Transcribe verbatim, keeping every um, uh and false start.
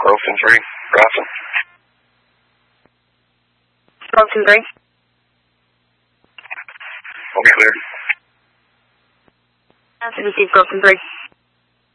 Wilson three, Bronson. Bronson three. Okay, clear. That's received, Bronson three.